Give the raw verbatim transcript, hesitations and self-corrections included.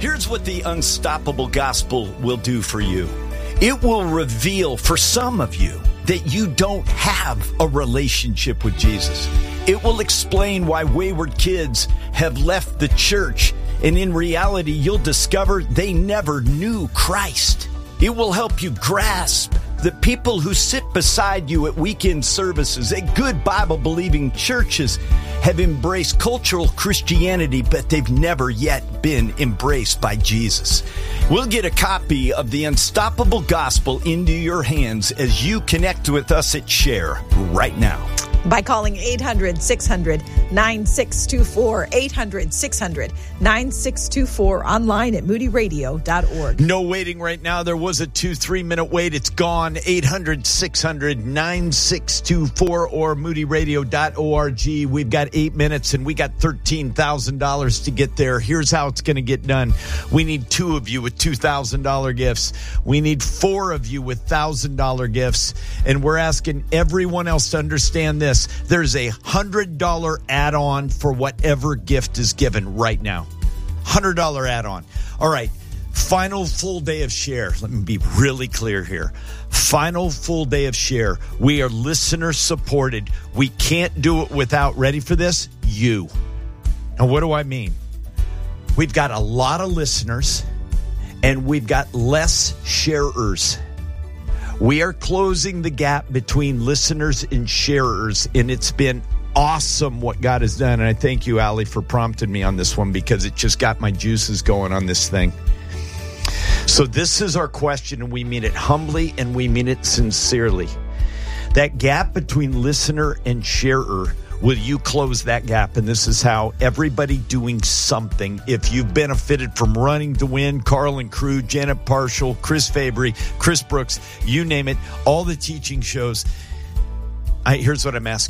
Here's what the Unstoppable Gospel will do for you. It will reveal for some of you that you don't have a relationship with Jesus. It will explain why wayward kids have left the church, and in reality, you'll discover they never knew Christ. It will help you grasp that people who sit beside you at weekend services at good Bible-believing churches have embraced cultural Christianity, but they've never yet been embraced by Jesus. We'll get a copy of the Unstoppable Gospel into your hands as you connect with us at Share right now. By calling eight hundred, six hundred, nine six two four, eight hundred, six hundred, nine six two four, online at moody radio dot org. No waiting right now. There was a two, three minute wait. It's gone. eight hundred, six hundred, nine six two four or moody radio dot org. We've got eight minutes and we got thirteen thousand dollars to get there. Here's how it's going to get done. We need two of you with two thousand dollars gifts. We need four of you with one thousand dollars gifts. And we're asking everyone else to understand this. There's a one hundred dollars add-on for whatever gift is given right now. one hundred dollars add-on. All right. Final full day of Share. Let me be really clear here. Final full day of Share. We are listener supported. We can't do it without, ready for this? You. Now, what do I mean? We've got a lot of listeners and we've got less sharers. We are closing the gap between listeners and sharers, and it's been awesome what God has done. And I thank you, Allie, for prompting me on this one because it just got my juices going on this thing. So this is our question, and we mean it humbly and we mean it sincerely. That gap between listener and sharer, will you close that gap? And this is how. Everybody doing something. If you've benefited from Running to Win, Carl and Crew, Janet Parshall, Chris Fabry, Chris Brooks, you name it, all the teaching shows. I, here's what I'm asking.